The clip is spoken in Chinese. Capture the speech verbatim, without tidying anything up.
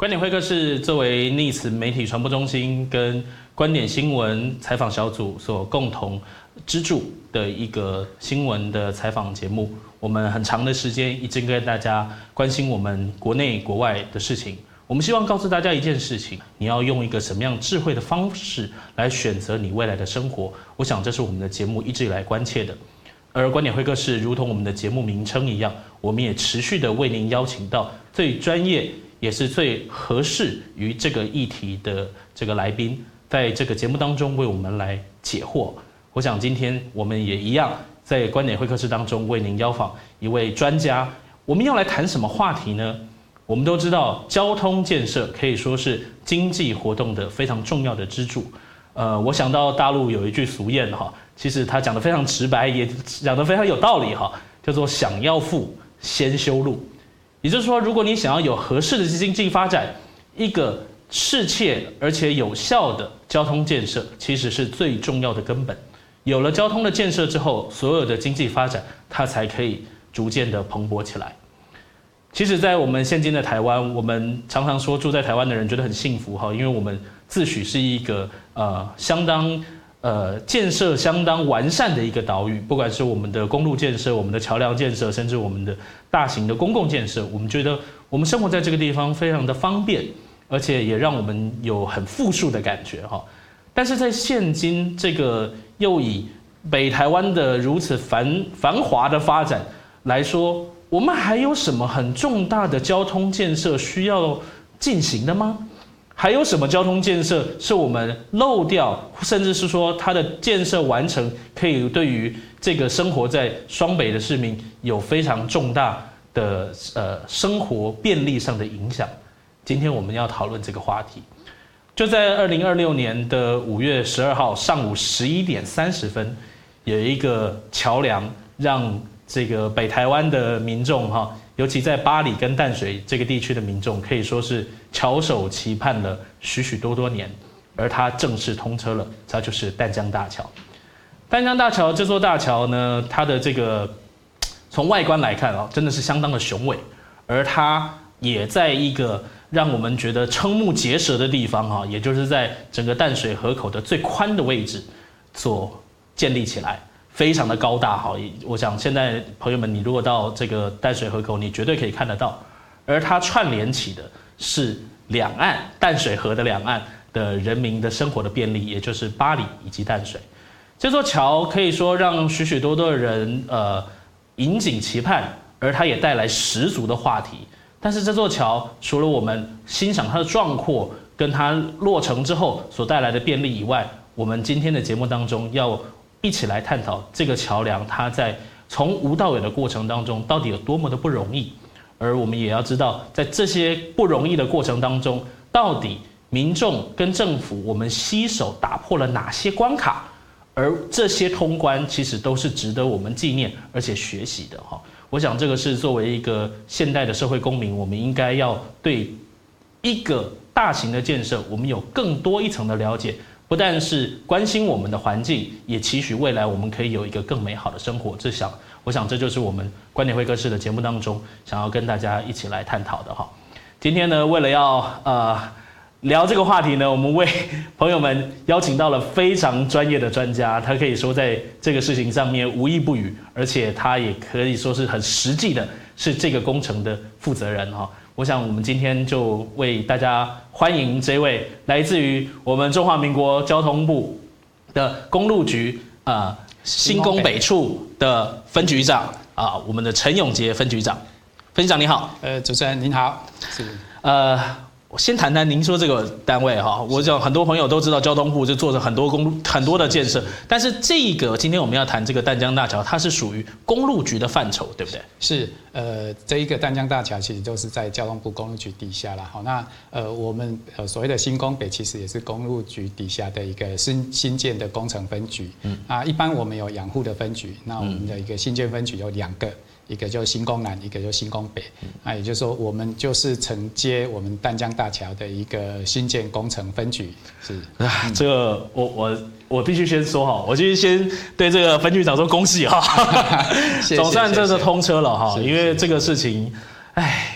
观点会客室作为 N E E S 媒体传播中心跟观点新闻采访小组所共同资助的一个新闻的采访节目，我们很长的时间一直跟大家关心我们国内国外的事情。我们希望告诉大家一件事情：你要用一个什么样智慧的方式来选择你未来的生活。我想这是我们的节目一直以来关切的。而观点会客室如同我们的节目名称一样，我们也持续的为您邀请到最专业也是最合适于这个议题的这个来宾，在这个节目当中为我们来解惑。我想今天我们也一样，在观点会客室当中为您邀访一位专家。我们要来谈什么话题呢？我们都知道，交通建设可以说是经济活动的非常重要的支柱。呃，我想到大陆有一句俗谚哈，其实他讲得非常直白，也讲得非常有道理哈，叫做“想要富，先修路”。也就是说，如果你想要有合适的经济发展，一个适切而且有效的交通建设，其实是最重要的根本。有了交通的建设之后，所有的经济发展它才可以逐渐的蓬勃起来。其实，在我们现今的台湾，我们常常说住在台湾的人觉得很幸福哈，因为我们自诩是一个呃相当呃建设相当完善的一个岛屿，不管是我们的公路建设、我们的桥梁建设，甚至我们的大型的公共建设，我们觉得我们生活在这个地方非常的方便，而且也让我们有很富庶的感觉哈。但是在现今这个又以北台湾的如此繁繁华的发展来说，我们还有什么很重大的交通建设需要进行的吗？还有什么交通建设是我们漏掉，甚至是说它的建设完成可以对于这个生活在双北的市民有非常重大的呃生活便利上的影响？今天我们要讨论这个话题。就在二零二六年的五月十二号上午十一点三十分，有一个桥梁让这个北台湾的民众哈，尤其在八里跟淡水这个地区的民众，可以说是翘首期盼了许许多多年，而它正式通车了，它就是淡江大桥。淡江大桥这座大桥呢，它的这个从外观来看啊，真的是相当的雄伟，而它也在一个让我们觉得瞠目结舌的地方哈，也就是在整个淡水河口的最宽的位置所建立起来。非常的高大哈，我想现在朋友们，你如果到这个淡水河口，你绝对可以看得到。而它串联起的是两岸淡水河的两岸的人民的生活的便利，也就是八里以及淡水。这座桥可以说让许许多多的人呃引颈期盼，而它也带来十足的话题。但是这座桥除了我们欣赏它的壮阔跟它落成之后所带来的便利以外，我们今天的节目当中要一起来探讨这个桥梁，它在从无到有的过程当中到底有多么的不容易，而我们也要知道，在这些不容易的过程当中，到底民众跟政府我们携手打破了哪些关卡，而这些通关其实都是值得我们纪念而且学习的哈。我想这个是作为一个现代的社会公民，我们应该要对一个大型的建设，我们有更多一层的了解。不但是关心我们的环境，也期许未来我们可以有一个更美好的生活。这想，我想这就是我们观点会客室的节目当中想要跟大家一起来探讨的哈。今天呢，为了要呃聊这个话题呢，我们为朋友们邀请到了非常专业的专家，他可以说在这个事情上面无一不语，而且他也可以说是很实际的，是这个工程的负责人哈。我想我们今天就为大家欢迎这位来自于我们中华民国交通部的公路局啊、呃、新工北处的分局长啊、呃，我们的陈永杰分局长。分局长你好。 呃，主持人您好。是。 呃。我先谈谈您说这个单位哈，我想很多朋友都知道交通部就做了很多公路很多的建设，但是这个今天我们要谈这个淡江大桥，它是属于公路局的范畴，对不对？ 是，呃，这一个淡江大桥其实就是在交通部公路局底下啦。好，那呃我们呃所谓的新工北其实也是公路局底下的一个新新建的工程分局。嗯啊，一般我们有养护的分局，那我们的一个新建分局有两个。一个就新工南，一个就新工北，那也就是说，我们就是承接我们淡江大桥的一个新建工程分局。是啊，这个我我我必须先说哈，我必须先对这个分局长说恭喜哈，总算这个通车了哈，因为这个事情，哎。